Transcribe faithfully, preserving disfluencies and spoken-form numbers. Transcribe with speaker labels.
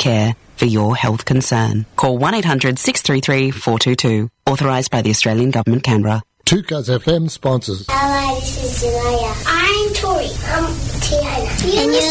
Speaker 1: care for your health concern. Call one eight hundred six three three four two two. Authorised by the Australian Government, Canberra.
Speaker 2: two Cuz F M sponsors.
Speaker 3: Hello, this is Zelaya. I'm Tori. I'm Tiana. You